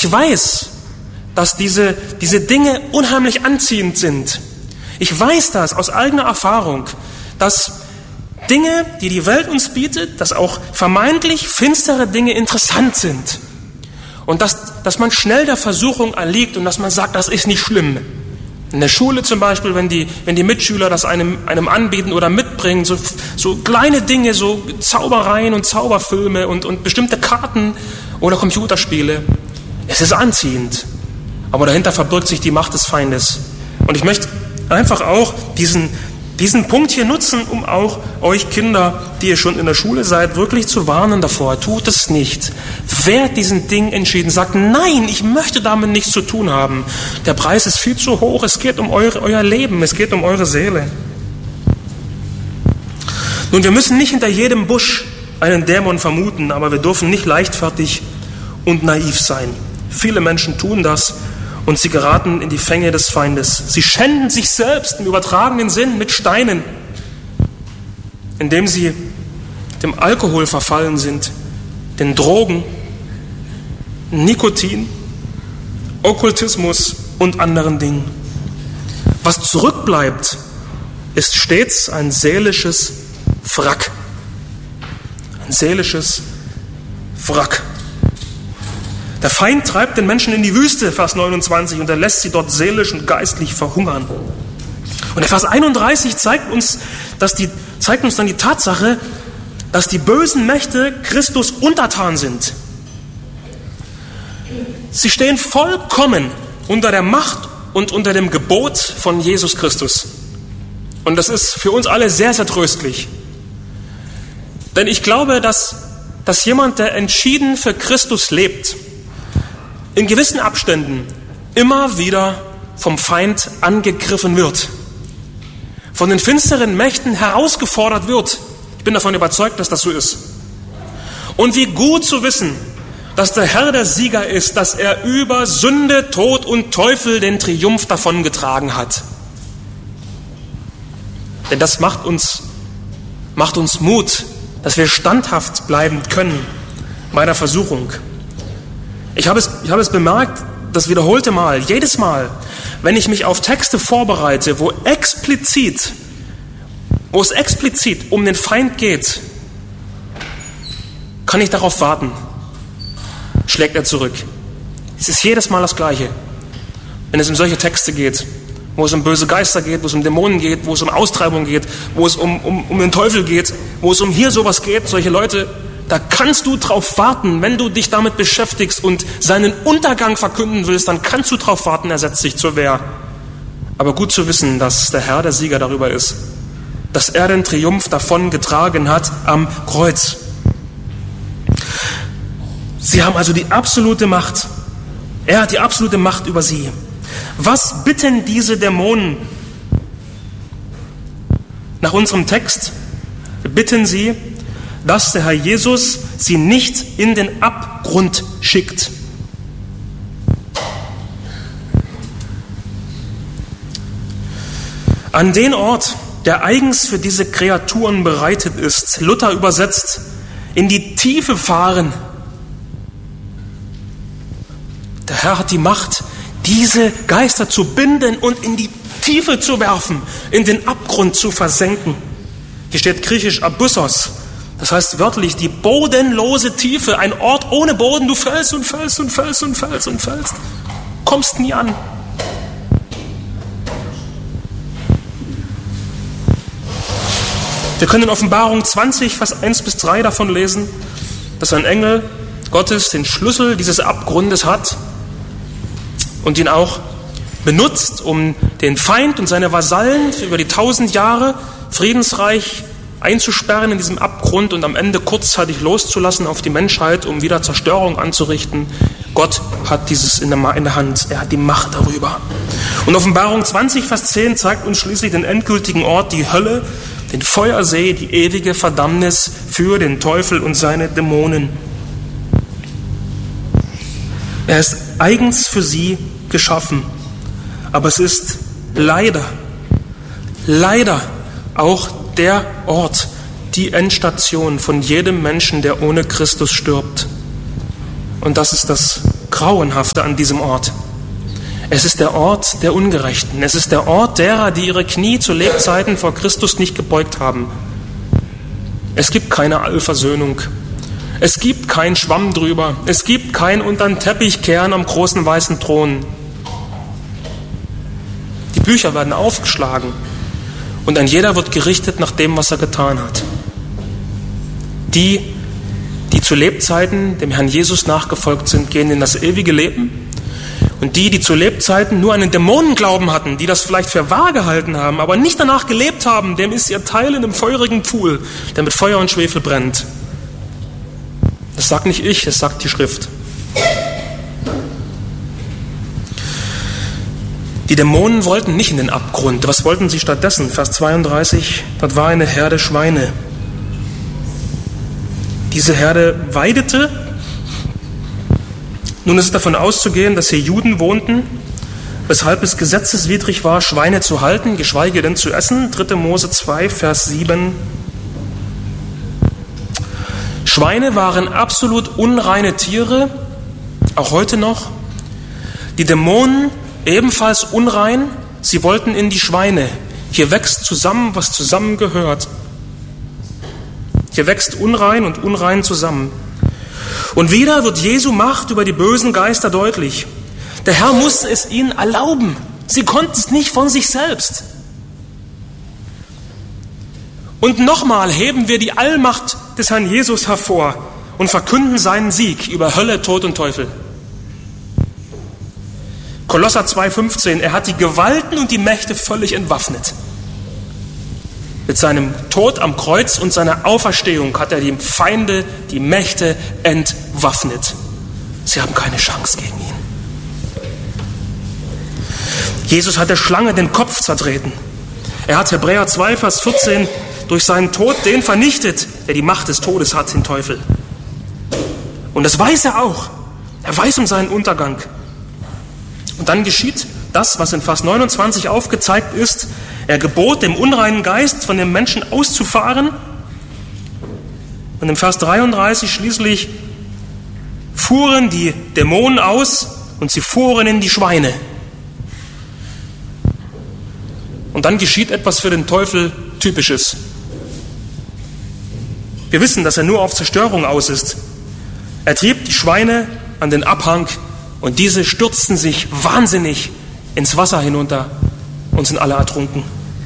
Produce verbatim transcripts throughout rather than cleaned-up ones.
Ich weiß, dass diese, diese Dinge unheimlich anziehend sind. Ich weiß das aus eigener Erfahrung, dass Dinge, die die Welt uns bietet, dass auch vermeintlich finstere Dinge interessant sind. Und dass, dass man schnell der Versuchung erliegt und dass man sagt, das ist nicht schlimm. In der Schule zum Beispiel, wenn die, wenn die Mitschüler das einem, einem anbieten oder mitbringen, so, so kleine Dinge, so Zaubereien und Zauberfilme und, und bestimmte Karten oder Computerspiele. Es ist anziehend, aber dahinter verbirgt sich die Macht des Feindes. Und ich möchte einfach auch diesen, diesen Punkt hier nutzen, um auch euch Kinder, die ihr schon in der Schule seid, wirklich zu warnen davor. Tut es nicht. Wehrt diesen Ding entschieden. Sagt, nein, ich möchte damit nichts zu tun haben. Der Preis ist viel zu hoch. Es geht um eure, euer Leben. Es geht um eure Seele. Nun, wir müssen nicht hinter jedem Busch einen Dämon vermuten, aber wir dürfen nicht leichtfertig und naiv sein. Viele Menschen tun das und sie geraten in die Fänge des Feindes. Sie schänden sich selbst im übertragenen Sinn mit Steinen, indem sie dem Alkohol verfallen sind, den Drogen, Nikotin, Okkultismus und anderen Dingen. Was zurückbleibt, ist stets ein seelisches Wrack. Ein seelisches Wrack. Der Feind treibt den Menschen in die Wüste, Vers neunundzwanzig, und er lässt sie dort seelisch und geistlich verhungern. Und der Vers einunddreißig zeigt uns, dass die, zeigt uns dann die Tatsache, dass die bösen Mächte Christus untertan sind. Sie stehen vollkommen unter der Macht und unter dem Gebot von Jesus Christus. Und das ist für uns alle sehr, sehr tröstlich. Denn ich glaube, dass, dass jemand, der entschieden für Christus lebt, in gewissen Abständen immer wieder vom Feind angegriffen wird, von den finsteren Mächten herausgefordert wird. Ich bin davon überzeugt, dass das so ist. Und wie gut zu wissen, dass der Herr der Sieger ist, dass er über Sünde, Tod und Teufel den Triumph davongetragen hat. Denn das macht uns, macht uns Mut, dass wir standhaft bleiben können bei der Versuchung. Ich habe es, ich habe es bemerkt, das wiederholte Mal, jedes Mal, wenn ich mich auf Texte vorbereite, wo explizit, wo es explizit um den Feind geht, kann ich darauf warten. Schlägt er zurück. Es ist jedes Mal das Gleiche, wenn es um solche Texte geht, wo es um böse Geister geht, wo es um Dämonen geht, wo es um Austreibung geht, wo es um, um, um den Teufel geht, wo es um hier sowas geht, solche Leute. Da kannst du drauf warten, wenn du dich damit beschäftigst und seinen Untergang verkünden willst, dann kannst du drauf warten, er setzt sich zur Wehr. Aber gut zu wissen, dass der Herr der Sieger darüber ist, dass er den Triumph davon getragen hat am Kreuz. Sie haben also die absolute Macht. Er hat die absolute Macht über sie. Was bitten diese Dämonen? Nach unserem Text bitten sie, dass der Herr Jesus sie nicht in den Abgrund schickt. An den Ort, der eigens für diese Kreaturen bereitet ist, Luther übersetzt, in die Tiefe fahren. Der Herr hat die Macht, diese Geister zu binden und in die Tiefe zu werfen, in den Abgrund zu versenken. Hier steht griechisch Abyssos. Das heißt wörtlich die bodenlose Tiefe, ein Ort ohne Boden. Du fällst und fällst und fällst und fällst und fällst. Kommst nie an. Wir können in Offenbarung zwanzig, Vers eins bis drei davon lesen, dass ein Engel Gottes den Schlüssel dieses Abgrundes hat und ihn auch benutzt, um den Feind und seine Vasallen für über die tausend Jahre friedensreich einzusperren in diesem Abgrund und am Ende kurzzeitig loszulassen auf die Menschheit, um wieder Zerstörung anzurichten. Gott hat dieses in der, in der Hand. Er hat die Macht darüber. Und Offenbarung zwanzig, Vers zehn zeigt uns schließlich den endgültigen Ort, die Hölle, den Feuersee, die ewige Verdammnis für den Teufel und seine Dämonen. Er ist eigens für sie geschaffen. Aber es ist leider, leider auch der Ort, die Endstation von jedem Menschen, der ohne Christus stirbt. Und das ist das Grauenhafte an diesem Ort. Es ist der Ort der Ungerechten. Es ist der Ort derer, die ihre Knie zu Lebzeiten vor Christus nicht gebeugt haben. Es gibt keine Allversöhnung. Es gibt kein Schwamm drüber. Es gibt kein unter den Teppich kehren am großen weißen Thron. Die Bücher werden aufgeschlagen und ein jeder wird gerichtet nach dem, was er getan hat. Die, die zu Lebzeiten dem Herrn Jesus nachgefolgt sind, gehen in das ewige Leben. Und die, die zu Lebzeiten nur an den Dämonenglauben hatten, die das vielleicht für wahr gehalten haben, aber nicht danach gelebt haben, dem ist ihr Teil in einem feurigen Pfuhl, der mit Feuer und Schwefel brennt. Das sagt nicht ich, das sagt die Schrift. Die Dämonen wollten nicht in den Abgrund. Was wollten sie stattdessen? Vers zweiunddreißig, dort war eine Herde Schweine. Diese Herde weidete. Nun ist davon auszugehen, dass hier Juden wohnten, weshalb es gesetzeswidrig war, Schweine zu halten, geschweige denn zu essen. dritte Mose zwei, Vers sieben. Schweine waren absolut unreine Tiere, auch heute noch. Die Dämonen ebenfalls unrein, sie wollten in die Schweine. Hier wächst zusammen, was zusammengehört. Hier wächst unrein und unrein zusammen. Und wieder wird Jesu Macht über die bösen Geister deutlich. Der Herr musste es ihnen erlauben. Sie konnten es nicht von sich selbst. Und nochmal heben wir die Allmacht des Herrn Jesus hervor und verkünden seinen Sieg über Hölle, Tod und Teufel. Kolosser zwei fünfzehn, er hat die Gewalten und die Mächte völlig entwaffnet. Mit seinem Tod am Kreuz und seiner Auferstehung hat er die Feinde, die Mächte entwaffnet. Sie haben keine Chance gegen ihn. Jesus hat der Schlange den Kopf zertreten. Er hat Hebräer zwei, Vers vierzehn durch seinen Tod den vernichtet, der die Macht des Todes hat, den Teufel. Und das weiß er auch. Er weiß um seinen Untergang. Und dann geschieht das, was in Vers neunundzwanzig aufgezeigt ist. Er gebot dem unreinen Geist, von dem Menschen auszufahren. Und im Vers dreiunddreißig schließlich fuhren die Dämonen aus und sie fuhren in die Schweine. Und dann geschieht etwas für den Teufel Typisches. Wir wissen, dass er nur auf Zerstörung aus ist. Er trieb die Schweine an den Abhang und diese stürzten sich wahnsinnig ins Wasser hinunter und sind alle ertrunken.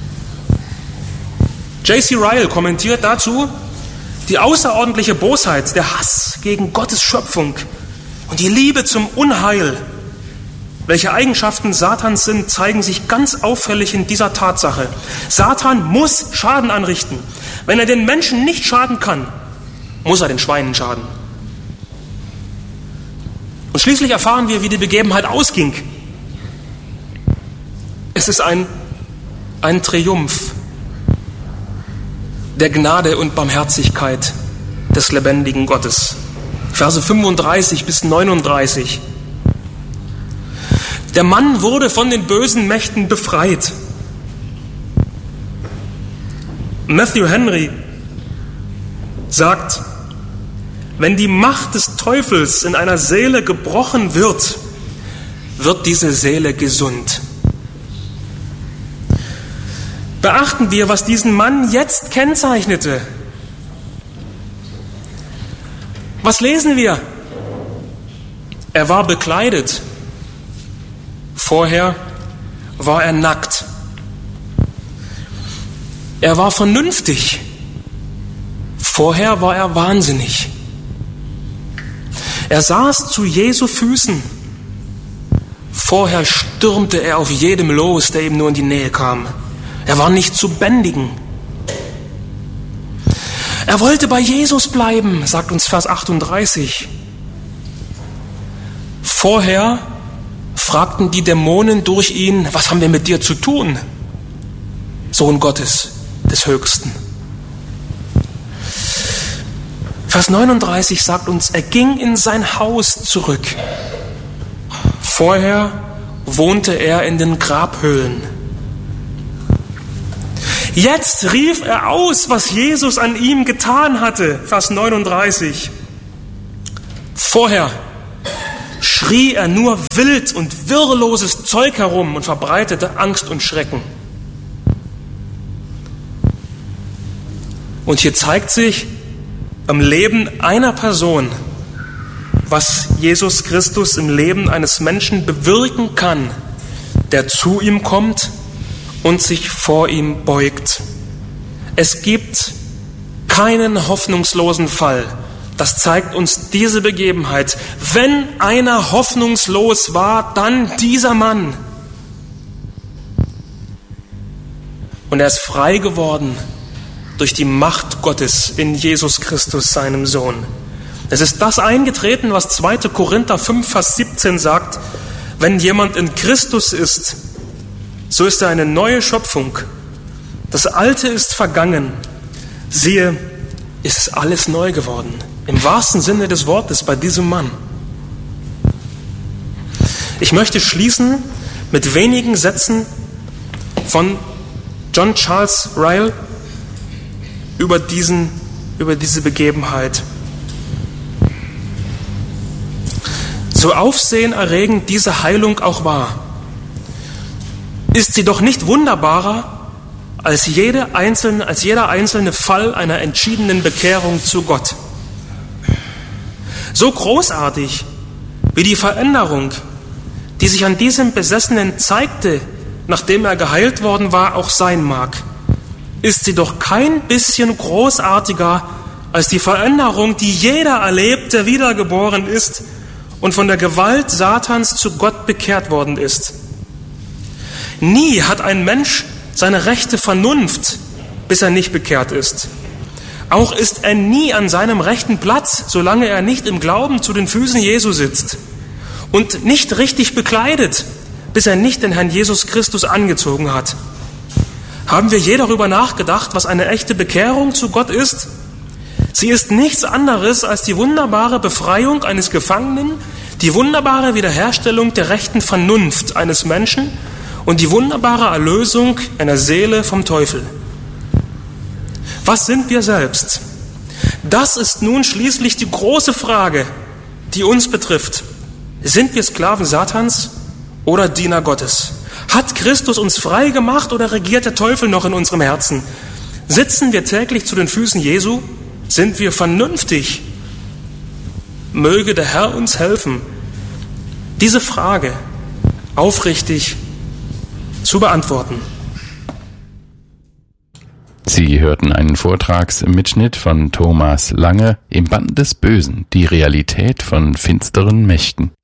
J C Ryle kommentiert dazu, die außerordentliche Bosheit, der Hass gegen Gottes Schöpfung und die Liebe zum Unheil, welche Eigenschaften Satans sind, zeigen sich ganz auffällig in dieser Tatsache. Satan muss Schaden anrichten. Wenn er den Menschen nicht schaden kann, muss er den Schweinen schaden. Und schließlich erfahren wir, wie die Begebenheit ausging. Es ist ein, ein Triumph der Gnade und Barmherzigkeit des lebendigen Gottes. Verse fünfunddreißig bis neununddreißig. Der Mann wurde von den bösen Mächten befreit. Matthew Henry sagt, wenn die Macht des Teufels in einer Seele gebrochen wird, wird diese Seele gesund. Beachten wir, was diesen Mann jetzt kennzeichnete. Was lesen wir? Er war bekleidet. Vorher war er nackt. Er war vernünftig. Vorher war er wahnsinnig. Er saß zu Jesu Füßen. Vorher stürmte er auf jedem los, der ihm nur in die Nähe kam. Er war nicht zu bändigen. Er wollte bei Jesus bleiben, sagt uns Vers achtunddreißig. Vorher fragten die Dämonen durch ihn, was haben wir mit dir zu tun, Sohn Gottes des Höchsten? Vers neununddreißig sagt uns, er ging in sein Haus zurück. Vorher wohnte er in den Grabhöhlen. Jetzt rief er aus, was Jesus an ihm getan hatte. Vers neununddreißig. Vorher schrie er nur wild und wirrloses Zeug herum und verbreitete Angst und Schrecken. Und hier zeigt sich im Leben einer Person, was Jesus Christus im Leben eines Menschen bewirken kann, der zu ihm kommt und sich vor ihm beugt. Es gibt keinen hoffnungslosen Fall. Das zeigt uns diese Begebenheit. Wenn einer hoffnungslos war, dann dieser Mann. Und er ist frei geworden durch die Macht Gottes in Jesus Christus, seinem Sohn. Es ist das eingetreten, was zweiter Korinther fünf, Vers siebzehn sagt: Wenn jemand in Christus ist, so ist er eine neue Schöpfung. Das Alte ist vergangen. Siehe, es ist alles neu geworden. Im wahrsten Sinne des Wortes bei diesem Mann. Ich möchte schließen mit wenigen Sätzen von John Charles Ryle über, diesen, über diese Begebenheit. So aufsehenerregend diese Heilung auch war, ist sie doch nicht wunderbarer als, jede einzelne, als jeder einzelne Fall einer entschiedenen Bekehrung zu Gott. So großartig wie die Veränderung, die sich an diesem Besessenen zeigte, nachdem er geheilt worden war, auch sein mag, ist sie doch kein bisschen großartiger als die Veränderung, die jeder erlebt, der wiedergeboren ist und von der Gewalt Satans zu Gott bekehrt worden ist. Nie hat ein Mensch seine rechte Vernunft, bis er nicht bekehrt ist. Auch ist er nie an seinem rechten Platz, solange er nicht im Glauben zu den Füßen Jesu sitzt. Und nicht richtig bekleidet, bis er nicht den Herrn Jesus Christus angezogen hat. Haben wir je darüber nachgedacht, was eine echte Bekehrung zu Gott ist? Sie ist nichts anderes als die wunderbare Befreiung eines Gefangenen, die wunderbare Wiederherstellung der rechten Vernunft eines Menschen und die wunderbare Erlösung einer Seele vom Teufel. Was sind wir selbst? Das ist nun schließlich die große Frage, die uns betrifft. Sind wir Sklaven Satans oder Diener Gottes? Hat Christus uns frei gemacht oder regiert der Teufel noch in unserem Herzen? Sitzen wir täglich zu den Füßen Jesu? Sind wir vernünftig? Möge der Herr uns helfen, diese Frage aufrichtig zu beantworten. Sie hörten einen Vortragsmitschnitt von Thomas Lange im Band des Bösen, die Realität von finsteren Mächten.